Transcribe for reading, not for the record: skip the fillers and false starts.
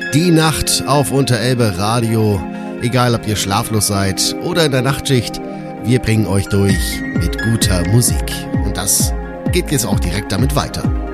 Die Nacht auf Unterelbe Radio. Egal, ob ihr schlaflos seid oder in der Nachtschicht, wir bringen euch durch mit guter Musik. Und das geht jetzt auch direkt damit weiter.